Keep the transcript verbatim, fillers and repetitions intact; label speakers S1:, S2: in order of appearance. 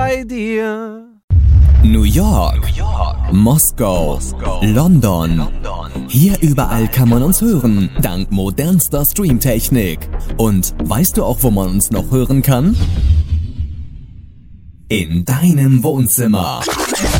S1: bei dir.
S2: New York, New York, Moskau, Moskau, London. London. Hier überall kann man uns hören, dank modernster Streamtechnik. Und weißt du auch, wo man uns noch hören kann? In deinem Wohnzimmer.